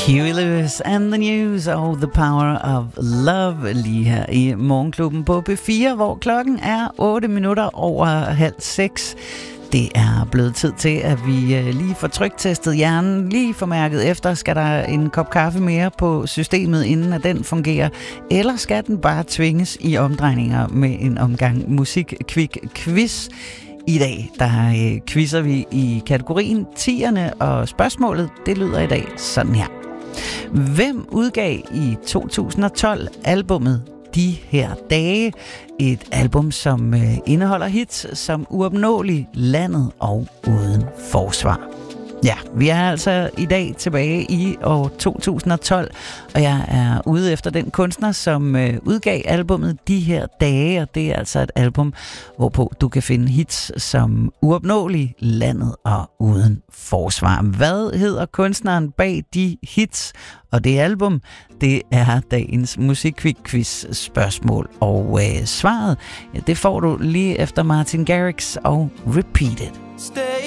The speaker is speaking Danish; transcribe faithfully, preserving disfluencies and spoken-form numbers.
Huey Lewis and the News og The Power of Love lige her i Morgenklubben på P fire, hvor klokken er otte minutter over halv seks. Det er blevet tid til, at vi lige får tryktestet hjernen, lige får mærket efter, skal der en kop kaffe mere på systemet, inden at den fungerer, eller skal den bare tvinges i omdrejninger med en omgang musik-kvik-quiz. I dag, der øh, quizzer vi i kategorien tierne, og spørgsmålet, det lyder i dag sådan her. Hvem udgav i to tusind og tolv albummet De her dage? Et album, som øh, indeholder hits som Uopnåelig, Landet og Uden forsvar. Ja, vi er altså i dag tilbage i år to tusind og tolv, og jeg er ude efter den kunstner, som øh, udgav albummet De her dage, og det er altså et album, hvorpå du kan finde hits som Uopnåelig, Landet og Uden forsvar. Hvad hedder kunstneren bag de hits og det album? Det er dagens musikquiz spørgsmål, og øh, svaret, ja, det får du lige efter Martin Garrix og Repeat It. Stay